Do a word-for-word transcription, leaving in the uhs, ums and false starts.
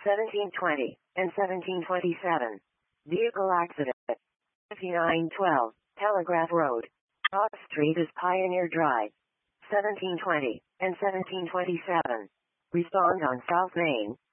seventeen twenty, and seventeen twenty-seven. Vehicle accident. fifty-nine twelve, Telegraph Road. Off Street is Pioneer Drive. seventeen twenty, and seventeen twenty-seven. Respond on South Main.